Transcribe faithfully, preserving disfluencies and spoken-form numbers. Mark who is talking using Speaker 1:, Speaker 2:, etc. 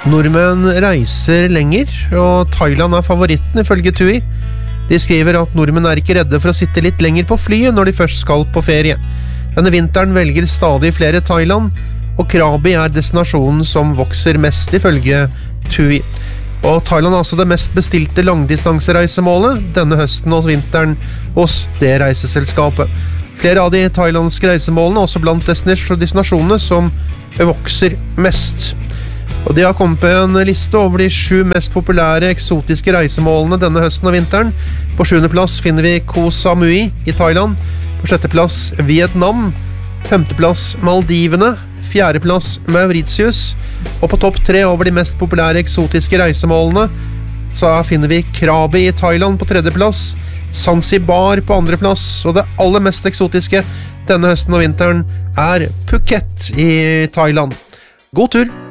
Speaker 1: Nordmenn reiser lenger, og Thailand er favoritten ifølge T U I. De skriver at nordmenn er ikke redde for å sitte litt lenger på flyet når de først skal på ferie. Denne vinteren velger stadig flere Thailand, og Krabi er destinasjonen som vokser mest ifølge T U I. Og Thailand er altså det mest bestilte langdistansereisemålet denne høsten og vinteren hos det reiseselskapet. Flere av de thailandske reisemålene er også blant destinasjonene som vokser mest. Og de har kommet på en liste over de sju mest populære eksotiske reisemålene denne høsten og vinteren. På sjuende plass finner vi Koh Samui i Thailand. På sjette plass Vietnam. Femte plass Maldivene. Fjerde plass Mauritius. Og på topp tre over de mest populære eksotiske reisemålene så finner vi Krabi i Thailand på tredje plass. Zanzibar på andre plass. Og det aller mest eksotiske denne høsten og vinteren er Phuket i Thailand. God tur!